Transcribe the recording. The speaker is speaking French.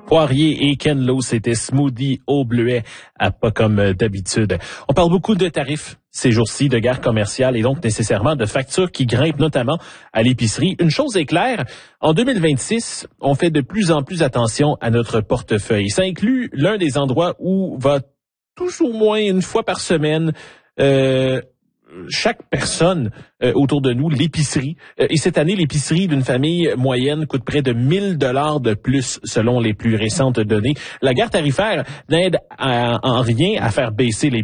Poirier et Ken Lo, c'était smoothie au bleuet, pas comme d'habitude. On parle beaucoup de tarifs ces jours-ci, de guerre commerciale et donc nécessairement de factures qui grimpent, notamment à l'épicerie. Une chose est claire, en 2026, on fait de plus en plus attention à notre portefeuille. Ça inclut l'un des endroits où va toujours moins une fois par semaine chaque personne autour de nous, l'épicerie. Et cette année, l'épicerie d'une famille moyenne coûte près de 1 000 $ de plus, selon les plus récentes données. La guerre tarifaire n'aide en rien à faire baisser les